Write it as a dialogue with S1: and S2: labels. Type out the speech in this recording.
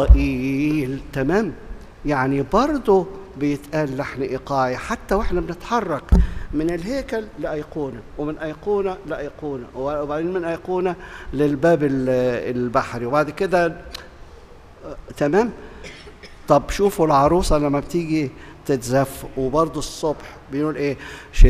S1: إسرائيل. تمام؟ يعني برضه بيتقال لحن إيقاعي حتى وإحنا بنتحرك من الهيكل لأيقونة، ومن أيقونة لأيقونة، وبعدين من أيقونة للباب البحري، وبعد كده تمام. طب شوفوا العروسة لما بتيجي تتزف وبرضه الصبح بيقول إيه؟